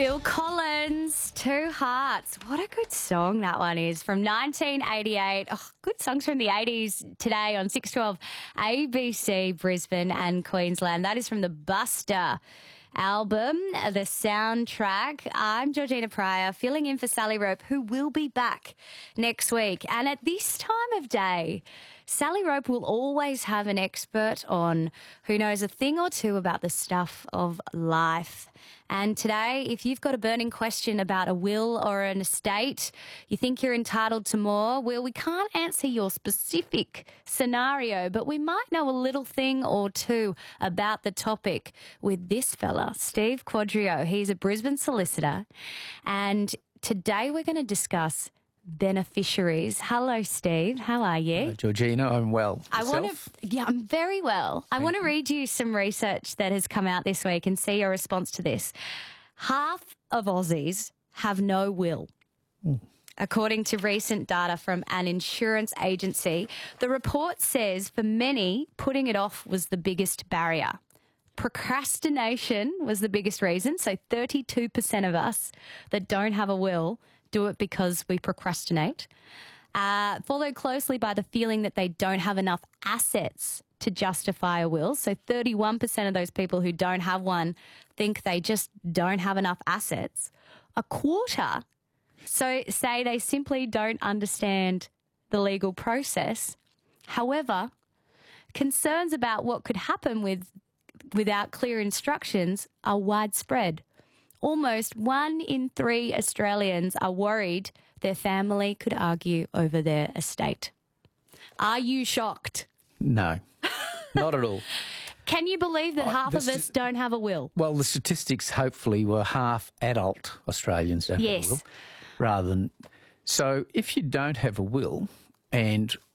Phil Collins, Two Hearts. What a good song that one is, from 1988. Oh, good songs from the 80s today on 612 ABC, Brisbane and Queensland. That is from the Buster album, the soundtrack. I'm Georgina Pryor, filling in for Sally Rope, who will be back next week. And at this time of day, Sally Rope will always have an expert on who knows a thing or two about the stuff of life. And today, if you've got a burning question about a will or an estate, you think you're entitled to more, well, we can't answer your specific scenario, but we might know a little thing or two about the topic with this fella, Steve Quadrio. He's a Brisbane solicitor, and today we're going to discuss beneficiaries. Hello, Steve. How are you? Hello, Georgina. I'm well. I'm very well. I want to read you some research that has come out this week and see your response to this. Half of Aussies have no will. According to recent data from an insurance agency, the report says for many, putting it off was the biggest barrier. Procrastination was the biggest reason. So 32% of us that don't have a will do it because we procrastinate. Followed closely by the feeling that they don't have enough assets to justify a will. So 31% of those people who don't have one think they just don't have enough assets. A quarter say they simply don't understand the legal process. However, concerns about what could happen without clear instructions are widespread. Almost 1 in 3 Australians are worried their family could argue over their estate. Are you shocked? No, not at all. Can you believe that half of us don't have a will? Well, the statistics hopefully were half adult Australians don't have a will, rather than... So if you don't have a will and